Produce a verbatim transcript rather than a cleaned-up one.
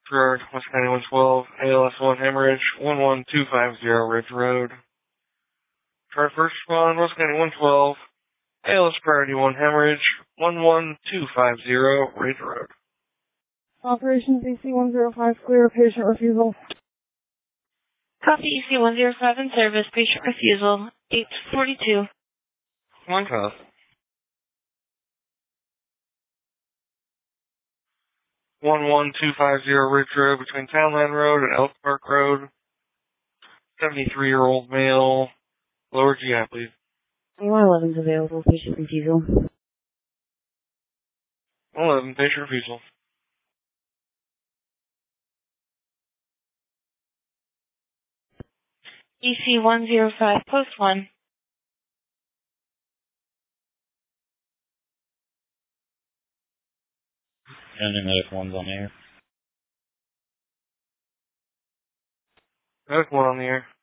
Gerard, West County one twelve, A L S one hemorrhage, one one two five zero Ridge Road. Gerard, first respond, West County one twelve, A L S priority one hemorrhage, one one two five zero Ridge Road. Operations E C one zero five, clear, patient refusal. Copy E C one zero five in service, patient refusal, eight forty-two. One call. one one two five zero Ridge Road between Townland Road and Elk Park Road. seventy-three-year-old male. Lower G I, please. one eleven is available, patient refusal. one eleven, patient refusal. E C one zero five, post one. Ending medic one's on the air. Medic one on the air.